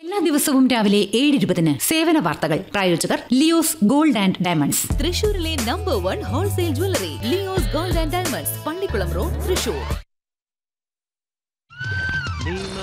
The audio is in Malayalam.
എല്ലാ ദിവസവും രാവിലെ 7:20 സേവന വാർത്തകൾ. പ്രായോജകർ ലിയോസ് ഗോൾഡ് ആൻഡ് ഡയമണ്ട്സ്. തൃശൂരിലെ number 1 wholesale jewellery Leo's gold and diamonds, Pallikkulam road, Thrissur.